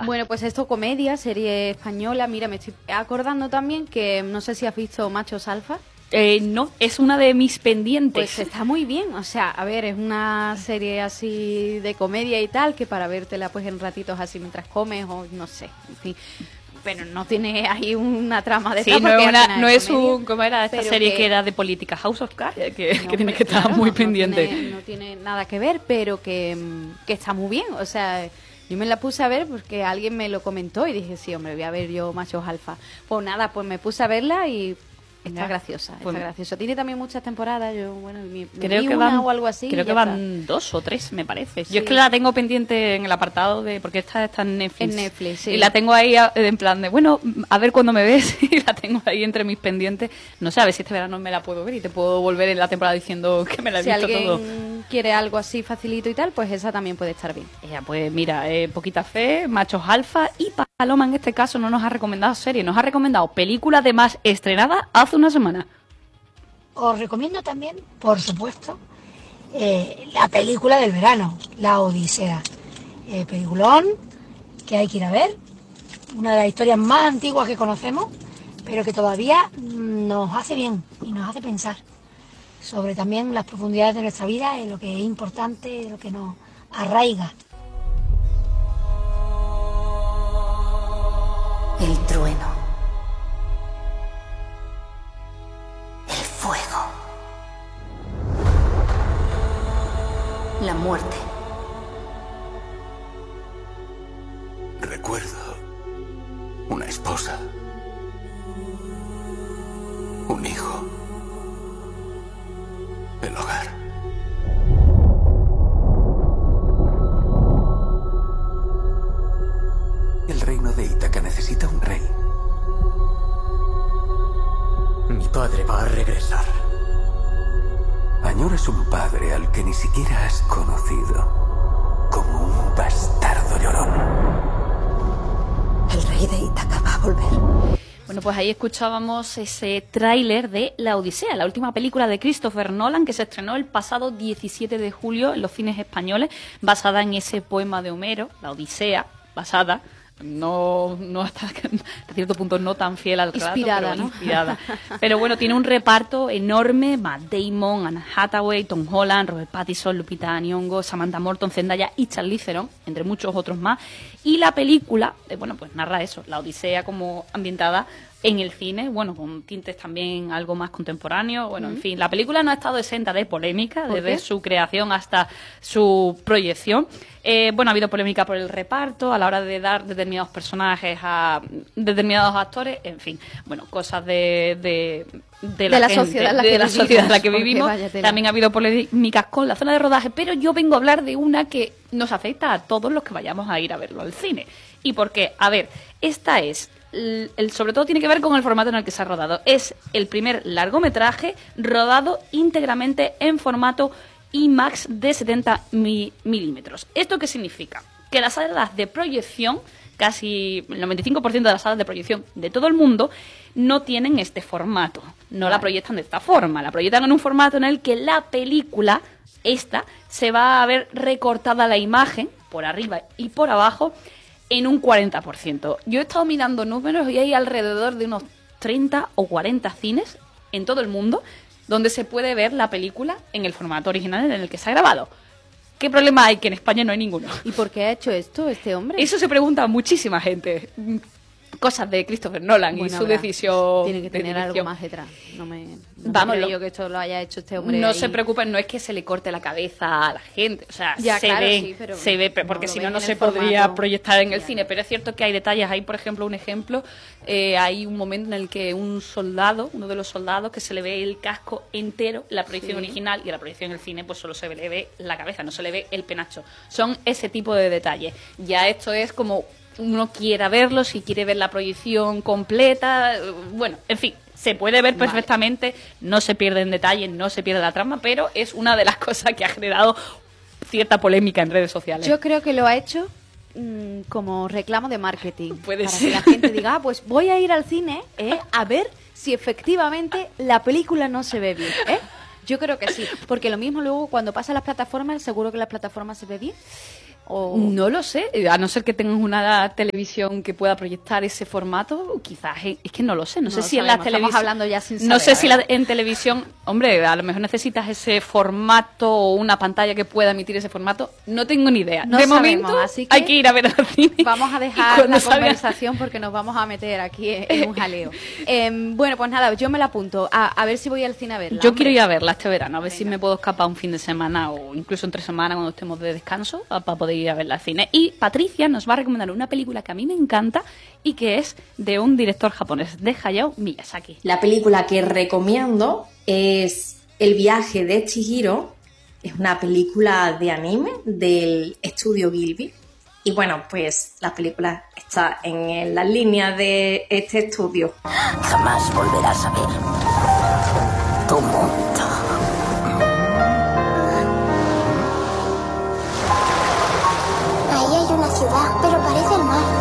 Bueno, pues esto, comedia, serie española. Mira, me estoy acordando también que no sé si has visto Machos Alfa. No, es una de mis pendientes. Pues está muy bien, o sea, a ver, es una serie así de comedia y tal, que para vértela pues en ratitos así mientras comes o no sé, en fin. Pero no tiene ahí una trama de sí, tal, no es un... ¿Cómo era esta serie que era de política? House of Cards, que tiene que estar muy pendiente. No tiene nada que ver, pero que está muy bien, o sea... Yo me la puse a ver porque alguien me lo comentó y dije, sí, hombre, voy a ver yo Machos Alfa. Pues nada, pues me puse a verla y... Está graciosa, está graciosa. Tiene también muchas temporadas. Yo, bueno, creo que van, o algo así. Creo que van 2 o 3, me parece. Sí. Yo es que la tengo pendiente en el apartado de... Porque esta está en Netflix. En Netflix, sí. Y la tengo ahí en plan de, bueno, a ver cuándo me ves. Y la tengo ahí entre mis pendientes. No sé, a ver si este verano me la puedo ver y te puedo volver en la temporada diciendo que me la he visto todo. Si alguien quiere algo así facilito y tal, pues esa también puede estar bien. Ya, pues mira, Poquita Fe, Machos Alfa y Paloma en este caso no nos ha recomendado serie, nos ha recomendado película además estrenada hace una semana. Os recomiendo también, por supuesto, la película del verano, La Odisea. Peliculón que hay que ir a ver, una de las historias más antiguas que conocemos, pero que todavía nos hace bien y nos hace pensar sobre también las profundidades de nuestra vida, lo que es importante, lo que nos arraiga. El trueno. El fuego. La muerte. Recuerdo una esposa, un hijo, el hogar. El reino de Ítaca necesita un rey. Mi padre va a regresar. Añoras un padre al que ni siquiera has conocido, como un bastardo llorón. El rey de Ítaca va a volver. Bueno, pues ahí escuchábamos ese tráiler de La Odisea, la última película de Christopher Nolan que se estrenó el pasado 17 de julio en los cines españoles, basada en ese poema de Homero, La Odisea, basada... No hasta cierto punto no tan fiel al relato, inspirada, pero ¿no? inspirada. Pero bueno, tiene un reparto enorme: Matt Damon, Anne Hathaway, Tom Holland, Robert Pattinson, Lupita Nyong'o, Samantha Morton, Zendaya y Charlize Theron, entre muchos otros más. Y la película, bueno, pues narra eso, la Odisea como ambientada en el cine, bueno, con tintes también algo más contemporáneos. Bueno, en fin, la película no ha estado exenta de polémica desde su creación hasta su proyección. Bueno, ha habido polémica por el reparto a la hora de dar determinados personajes a determinados actores, en fin, bueno, cosas de la sociedad en la que vivimos. También ha habido polémicas con la zona de rodaje, pero yo vengo a hablar de una que nos afecta a todos los que vayamos a ir a verlo al cine. ¿Y por qué? A ver, esta es... sobre todo tiene que ver con el formato en el que se ha rodado. Es el primer largometraje rodado íntegramente en formato IMAX de 70 milímetros. ¿Esto qué significa? Que las salas de proyección, casi el 95% de las salas de proyección de todo el mundo, no tienen este formato. No la proyectan de esta forma. La proyectan en un formato en el que la película, se va a ver recortada la imagen, por arriba y por abajo, en un 40%. Yo he estado mirando números y hay alrededor de unos 30 o 40 cines en todo el mundo donde se puede ver la película en el formato original en el que se ha grabado. ¿Qué problema hay? Que en España no hay ninguno. ¿Y por qué ha hecho esto este hombre? Eso se pregunta muchísima gente. Cosas de Christopher Nolan y su decisión. Tiene que tener algo más detrás. No me creo que esto lo haya hecho este hombre. No se preocupen, no es que se le corte la cabeza a la gente. O sea, ya, se ve, porque si no se podría proyectar en el cine. Pero es cierto que hay detalles. Hay, por ejemplo, un ejemplo. Hay un momento en el que uno de los soldados, que se le ve el casco entero, la proyección original, y en la proyección en el cine, pues solo se le ve la cabeza, no se le ve el penacho. Son ese tipo de detalles. Ya esto es como uno quiera verlo, si quiere ver la proyección completa, bueno, en fin, se puede ver perfectamente, no se pierde en detalle, no se pierde la trama, pero es una de las cosas que ha generado cierta polémica en redes sociales. Yo creo que lo ha hecho como reclamo de marketing. Puede para ser. Que la gente diga, pues voy a ir al cine a ver si efectivamente la película no se ve bien, Yo creo que sí, porque lo mismo luego cuando pasa a las plataformas, seguro que las plataformas se ve bien. O... No lo sé, a no ser que tengas una televisión que pueda proyectar ese formato, quizás, es que no lo sé, no sé si en la televisión... Estamos hablando ya sin saber, no sé si en televisión, hombre, a lo mejor necesitas ese formato o una pantalla que pueda emitir ese formato, no tengo ni idea. No de sabemos, momento así que hay que ir a ver al cine. Vamos a dejar la conversación porque nos vamos a meter aquí en un jaleo. Bueno, pues nada, yo me la apunto, a ver si voy al cine a verla. Yo quiero ir a verla este verano, a ver si me puedo escapar un fin de semana o incluso entre semana cuando estemos de descanso para poder ir a verla al cine. Y Patricia nos va a recomendar una película que a mí me encanta y que es de un director japonés, de Hayao Miyazaki. La película que recomiendo es El viaje de Chihiro. Es una película de anime del estudio Ghibli. Y bueno, pues la película está en la línea de este estudio. Jamás volverás a ver tu mundo. Ahí hay una ciudad, pero parece el mar.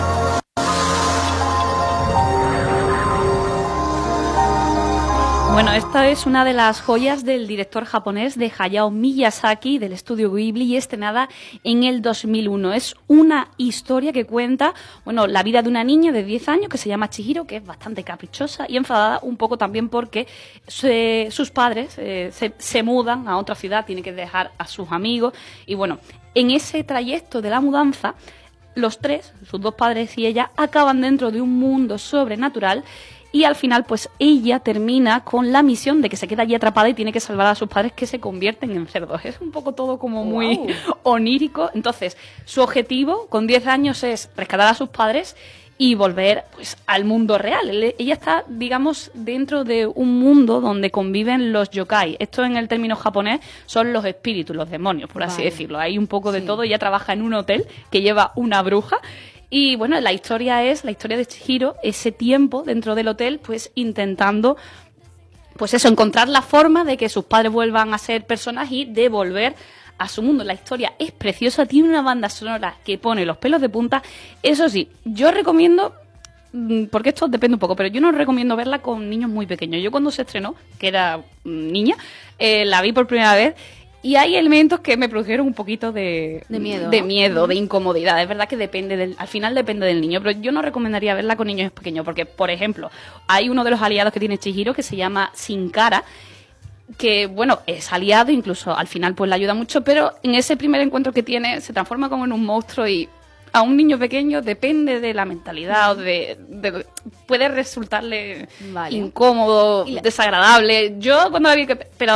Bueno, esta es una de las joyas del director japonés de Hayao Miyazaki, del estudio Ghibli, y estrenada en el 2001. Es una historia que cuenta, bueno, la vida de una niña de 10 años que se llama Chihiro, que es bastante caprichosa y enfadada un poco también porque sus padres se mudan a otra ciudad, tiene que dejar a sus amigos. Y bueno, en ese trayecto de la mudanza, los tres, sus dos padres y ella, acaban dentro de un mundo sobrenatural. Y al final, pues ella termina con la misión de que se queda allí atrapada y tiene que salvar a sus padres que se convierten en cerdos. Es un poco todo como muy onírico. Entonces, su objetivo con 10 años es rescatar a sus padres y volver pues al mundo real. Ella está, digamos, dentro de un mundo donde conviven los yokai. Esto en el término japonés son los espíritus, los demonios, por así decirlo. Hay un poco de todo. Ella trabaja en un hotel que lleva una bruja. Y bueno, la historia de Chihiro, ese tiempo dentro del hotel, pues intentando, pues eso, encontrar la forma de que sus padres vuelvan a ser personas y de volver a su mundo. La historia es preciosa, tiene una banda sonora que pone los pelos de punta. Eso sí, yo recomiendo, porque esto depende un poco, pero yo no recomiendo verla con niños muy pequeños. Yo cuando se estrenó, que era niña, la vi por primera vez. Y hay elementos que me produjeron un poquito de miedo, de incomodidad. Es verdad que al final depende del niño, pero yo no recomendaría verla con niños pequeños, porque, por ejemplo, hay uno de los aliados que tiene Chihiro que se llama Sin Cara, que, bueno, es aliado, incluso al final pues le ayuda mucho, pero en ese primer encuentro que tiene se transforma como en un monstruo y a un niño pequeño depende de la mentalidad o puede resultarle incómodo, desagradable. Yo cuando la vi,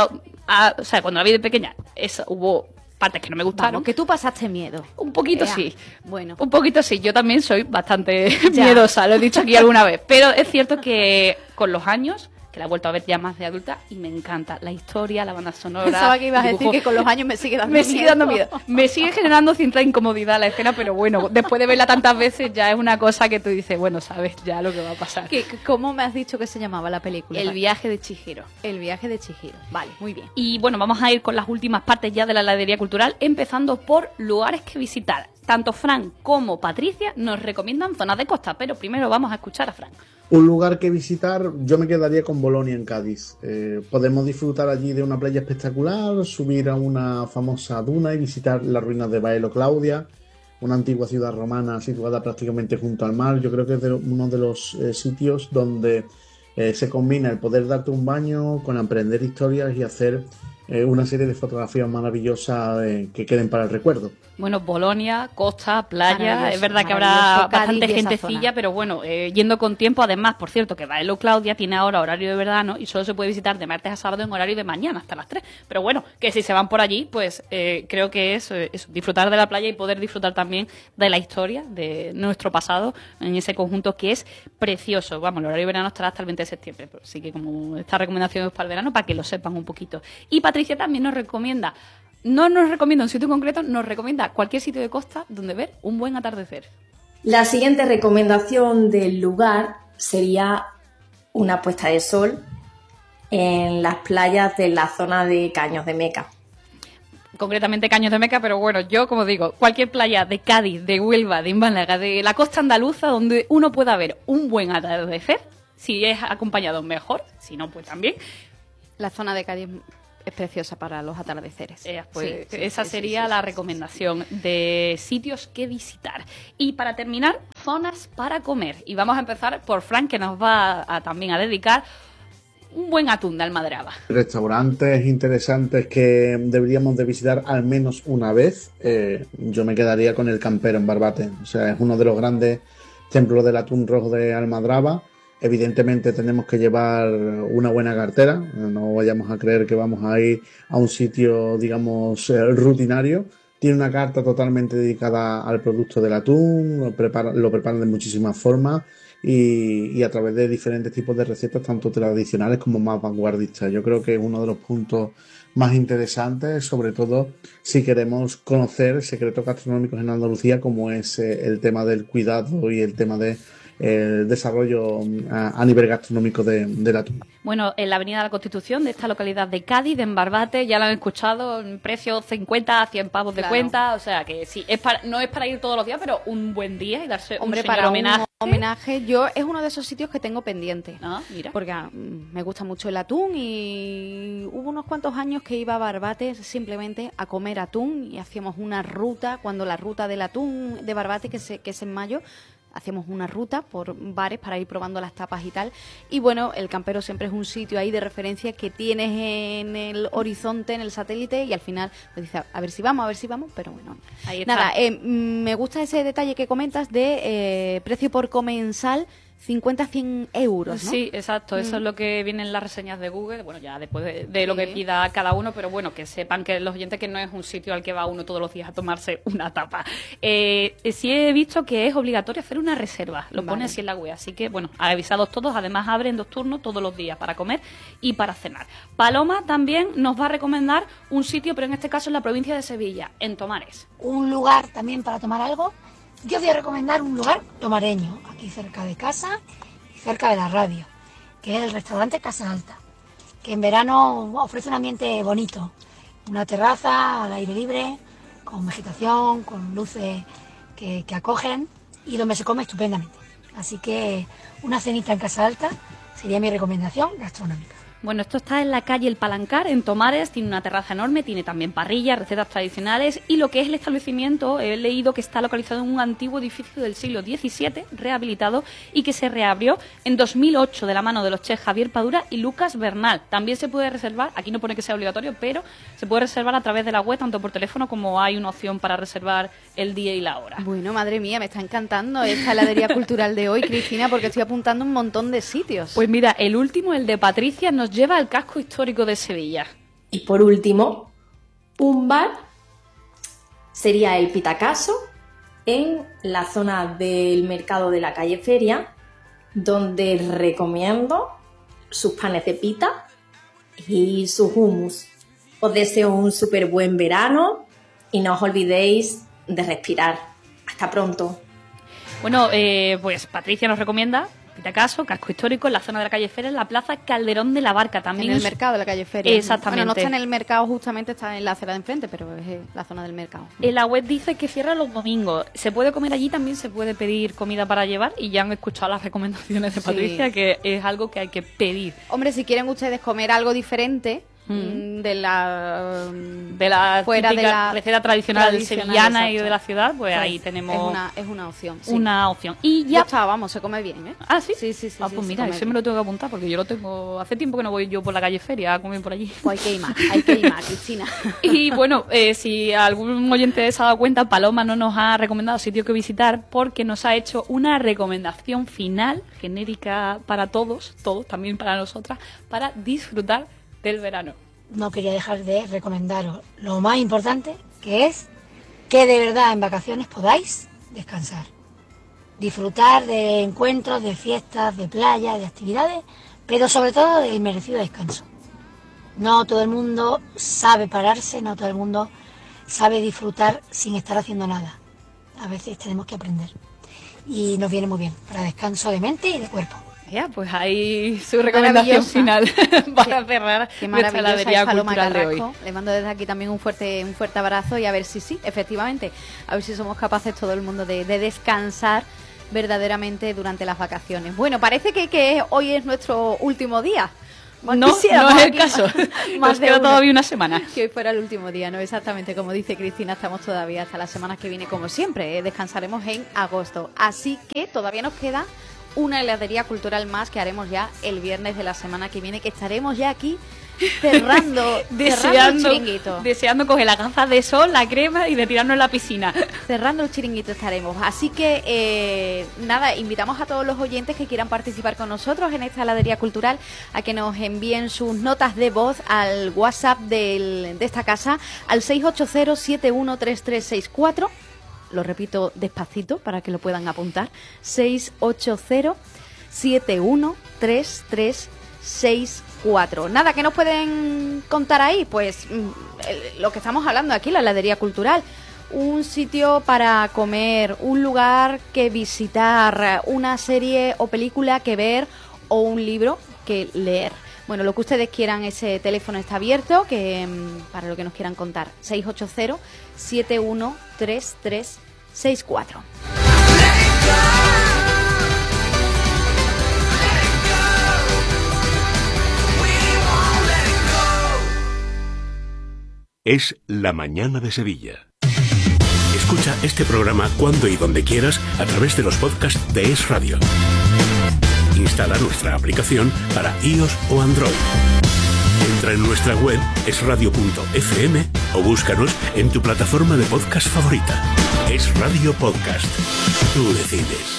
cuando la vi de pequeña, hubo partes que no me gustaron. Vamos, que tú pasaste miedo. Un poquito sí. Bueno. Un poquito sí. Yo también soy bastante miedosa, lo he dicho aquí alguna vez. Pero es cierto que con los años, que la he vuelto a ver ya más de adulta, y me encanta la historia, la banda sonora. Pensaba que ibas a decir que con los años me sigue dando miedo. Me sigue generando cierta incomodidad la escena, pero bueno, después de verla tantas veces ya es una cosa que tú dices, bueno, sabes ya lo que va a pasar. ¿Cómo me has dicho que se llamaba la película? El viaje de Chihiro. El viaje de Chihiro. Vale, muy bien. Y bueno, vamos a ir con las últimas partes ya de la heladería cultural, empezando por lugares que visitar. Tanto Fran como Patricia nos recomiendan zonas de costa, pero primero vamos a escuchar a Fran. Un lugar que visitar, yo me quedaría con Bolonia en Cádiz. Podemos disfrutar allí de una playa espectacular, subir a una famosa duna y visitar las ruinas de Baelo Claudia, una antigua ciudad romana situada prácticamente junto al mar. Yo creo que es uno de los sitios donde se combina el poder darte un baño con aprender historias y hacer una serie de fotografías maravillosas que queden para el recuerdo. Bueno, Bolonia, costa, playa, es verdad que habrá bastante gentecilla, pero bueno, yendo con tiempo. Además, por cierto, que Baelo Claudia tiene ahora horario de verano y solo se puede visitar de martes a sábado en horario de mañana hasta las 3. Pero bueno, que si se van por allí, pues creo que es disfrutar de la playa y poder disfrutar también de la historia de nuestro pasado en ese conjunto que es precioso. Vamos, el horario de verano estará hasta el 20 de septiembre, así que como esta recomendación es para el verano, para que lo sepan un poquito. Y Patricia también nos recomienda, no nos recomienda un sitio concreto, nos recomienda cualquier sitio de costa donde ver un buen atardecer. La siguiente recomendación del lugar sería una puesta de sol en las playas de la zona de Caños de Meca. Concretamente Caños de Meca, pero bueno, yo como digo, cualquier playa de Cádiz, de Huelva, de Málaga, de la costa andaluza donde uno pueda ver un buen atardecer, si es acompañado mejor, si no pues también. La zona de Cádiz es preciosa para los atardeceres. Pues esa sería la recomendación de sitios que visitar. Y para terminar, zonas para comer. Y vamos a empezar por Fran, que nos va también a dedicar un buen atún de Almadraba. Restaurantes interesantes que deberíamos de visitar al menos una vez. Yo me quedaría con el Campero en Barbate. O sea, es uno de los grandes templos del atún rojo de Almadraba. Evidentemente tenemos que llevar una buena cartera. No vayamos a creer que vamos a ir a un sitio, digamos, rutinario. Tiene una carta totalmente dedicada al producto del atún. Lo preparan de muchísimas formas. Y a través de diferentes tipos de recetas, tanto tradicionales como más vanguardistas. Yo creo que es uno de los puntos más interesantes, sobre todo si queremos conocer secretos gastronómicos en Andalucía, como es el tema del cuidado y el tema de el desarrollo a nivel gastronómico del atún. Bueno, en la Avenida de la Constitución de esta localidad de Cádiz, de Barbate, ya lo han escuchado, precio 50 a 100 pavos de cuenta, o sea que sí, no es para ir todos los días, pero un buen día y darse un homenaje. Yo es uno de esos sitios que tengo pendiente, mira. Porque me gusta mucho el atún y hubo unos cuantos años que iba a Barbate simplemente a comer atún y hacíamos una ruta, cuando la ruta del atún de Barbate, que es en mayo, hacemos una ruta por bares para ir probando las tapas y tal. Y bueno, el Campero siempre es un sitio ahí de referencia que tienes en el horizonte, en el satélite, y al final pues dices, a ver si vamos, pero bueno. Ahí está. Nada, me gusta ese detalle que comentas de precio por comensal, 50 a 100 euros, ¿no? Sí, exacto, eso es lo que viene en las reseñas de Google, bueno, ya después de lo que pida cada uno, pero bueno, que sepan que los oyentes que no es un sitio al que va uno todos los días a tomarse una tapa. Sí he visto que es obligatorio hacer una reserva, lo pone así en la web, así que bueno, avisados todos, además abren 2 turnos todos los días para comer y para cenar. Paloma también nos va a recomendar un sitio, pero en este caso en la provincia de Sevilla, en Tomares. Un lugar también para tomar algo. Yo voy a recomendar un lugar tomareño, aquí cerca de casa y cerca de la radio, que es el restaurante Casa Alta, que en verano ofrece un ambiente bonito, una terraza al aire libre, con vegetación, con luces que acogen y donde se come estupendamente. Así que una cenita en Casa Alta sería mi recomendación gastronómica. Bueno, esto está en la calle El Palancar, en Tomares, tiene una terraza enorme, tiene también parrillas, recetas tradicionales y lo que es el establecimiento, he leído que está localizado en un antiguo edificio del siglo XVII, rehabilitado y que se reabrió en 2008 de la mano de los chefs Javier Padura y Lucas Bernal. También se puede reservar, aquí no pone que sea obligatorio, pero se puede reservar a través de la web, tanto por teléfono como hay una opción para reservar el día y la hora. Bueno, madre mía, me está encantando esta heladería cultural de hoy, Cristina, porque estoy apuntando un montón de sitios. Pues mira, el último, el de Patricia, nos lleva al casco histórico de Sevilla. Y por último, un bar sería el Pitacaso, en la zona del mercado de la calle Feria, donde recomiendo sus panes de pita y sus hummus. Os deseo un súper buen verano y no os olvidéis de respirar. Hasta pronto. Bueno, pues Patricia nos recomienda Pitacaso, casco histórico, en la zona de la calle Feria, en la plaza Calderón de la Barca, también en el mercado de la calle Feria. Exactamente. Bueno, no está en el mercado, justamente está en la acera de enfrente, pero es la zona del mercado. En la web dice que cierra los domingos. Se puede comer allí, también se puede pedir comida para llevar, y ya han escuchado las recomendaciones de Patricia, que es algo que hay que pedir. Hombre, si quieren ustedes comer algo diferente de la fuera de la receta tradicional sevillana, exacto, y de la ciudad, pues ahí tenemos es una opción, sí. Una opción. Y ya está, vamos, se come bien, ¿eh? Ah, sí. Sí. Pues mira, eso me lo tengo que apuntar, porque yo lo tengo hace tiempo que no voy yo por la calle Feria a comer por allí. Pues hay que ir más, Cristina. Y bueno, si algún oyente se ha dado cuenta, Paloma no nos ha recomendado sitio que visitar, porque nos ha hecho una recomendación final, genérica para todos, también para nosotras, para disfrutar del verano. No quería dejar de recomendaros lo más importante, que es que de verdad en vacaciones podáis descansar, disfrutar de encuentros, de fiestas, de playa, de actividades, pero sobre todo del merecido descanso. No todo el mundo sabe pararse, no todo el mundo sabe disfrutar sin estar haciendo nada. A veces tenemos que aprender y nos viene muy bien para descanso de mente y de cuerpo. Ya, pues ahí su recomendación final para cerrar nuestra heladería cultural de hoy. Le mando desde aquí también un fuerte abrazo y a ver si sí, efectivamente, a ver si somos capaces todo el mundo de descansar verdaderamente durante las vacaciones. Bueno, parece que hoy es nuestro último día. No es el caso. Nos queda todavía una semana. Que hoy fuera el último día, ¿no? Exactamente, como dice Cristina, estamos todavía hasta la semana que viene, como siempre. Descansaremos en agosto. Así que todavía nos queda una heladería cultural más que haremos ya el viernes de la semana que viene, que estaremos ya aquí cerrando el chiringuito. Deseando coger las gafas de sol, la crema y de tirarnos en la piscina. Cerrando el chiringuito estaremos. Así que, nada, invitamos a todos los oyentes que quieran participar con nosotros en esta heladería cultural a que nos envíen sus notas de voz al WhatsApp de esta casa, al 680-713364. Lo repito despacito para que lo puedan apuntar. 680-713364. Nada, ¿qué nos pueden contar ahí? Pues lo que estamos hablando aquí, la heladería cultural. Un sitio para comer, un lugar que visitar, una serie o película que ver o un libro que leer. Bueno, lo que ustedes quieran, ese teléfono está abierto, que para lo que nos quieran contar. 680-713364. Es La Mañana de Sevilla. Escucha este programa cuando y donde quieras a través de los podcasts de Es Radio. Instala nuestra aplicación para iOS o Android. Entra en nuestra web esradio.fm o búscanos en tu plataforma de podcast favorita. Es Radio Podcast. Tú decides.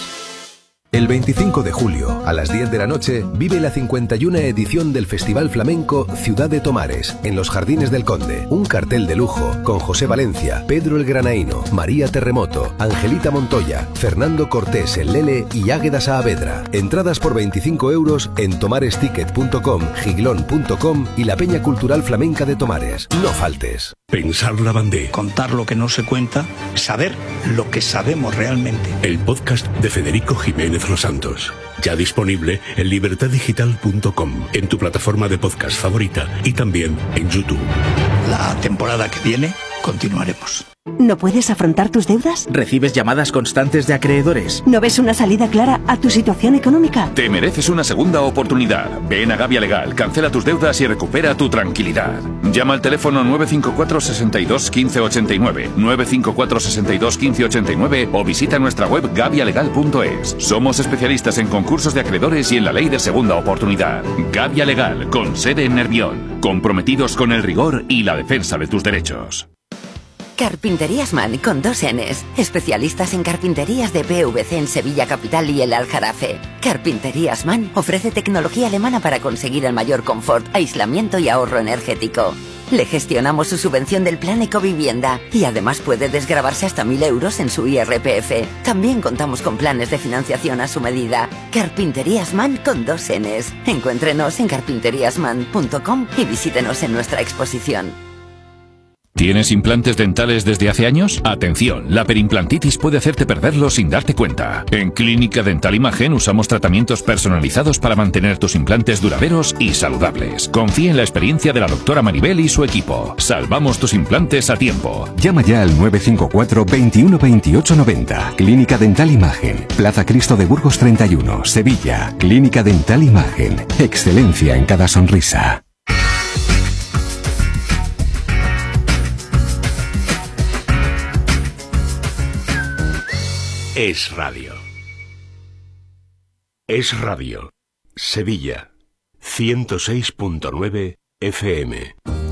El 25 de julio, a las 10 de la noche, vive la 51 edición del Festival Flamenco Ciudad de Tomares, en los Jardines del Conde. Un cartel de lujo, con José Valencia, Pedro el Granaíno, María Terremoto, Angelita Montoya, Fernando Cortés el Lele y Águeda Saavedra. Entradas por 25 € en tomaresticket.com, giglón.com y la Peña Cultural Flamenca de Tomares. No faltes. Pensar la bandera. Contar lo que no se cuenta, saber lo que sabemos realmente. El podcast de Federico Jiménez Los Santos. Ya disponible en libertaddigital.com, en tu plataforma de podcast favorita y también en YouTube. La temporada que viene continuaremos. ¿No puedes afrontar tus deudas? ¿Recibes llamadas constantes de acreedores? ¿No ves una salida clara a tu situación económica? Te mereces una segunda oportunidad. Ven a Gavia Legal, cancela tus deudas y recupera tu tranquilidad. Llama al teléfono 954 62 15 89, 954 62 15 89 o visita nuestra web gavialegal.es. Somos especialistas en concursos de acreedores y en la ley de segunda oportunidad. Gavia Legal, con sede en Nervión, comprometidos con el rigor y la defensa de tus derechos. Carpinterías Man, con 2 Ns. Especialistas en carpinterías de PVC en Sevilla Capital y el Aljarafe. Carpinterías Man ofrece tecnología alemana para conseguir el mayor confort, aislamiento y ahorro energético. Le gestionamos su subvención del Plan Ecovivienda y además puede desgravarse hasta 1.000 € en su IRPF. También contamos con planes de financiación a su medida. Carpinterías Man, con 2 Ns. Encuéntrenos en carpinteriasman.com y visítenos en nuestra exposición. ¿Tienes implantes dentales desde hace años? Atención, la perimplantitis puede hacerte perderlos sin darte cuenta. En Clínica Dental Imagen usamos tratamientos personalizados para mantener tus implantes duraderos y saludables. Confía en la experiencia de la doctora Maribel y su equipo. Salvamos tus implantes a tiempo. Llama ya al 954 21 28 90. Clínica Dental Imagen, Plaza Cristo de Burgos 31, Sevilla. Clínica Dental Imagen, excelencia en cada sonrisa. Es Radio. Es Radio. Sevilla. 106.9 FM.